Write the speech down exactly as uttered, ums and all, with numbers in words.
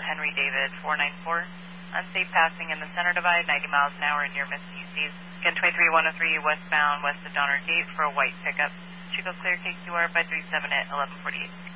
Henry David four nine four. Unsafe passing in the center divide, ninety miles an hour near Miss Casey's. Again, twenty-three one oh three westbound west of Donner Gate for a white pickup. Chico clear, K Q R five three seven at eleven forty-eight.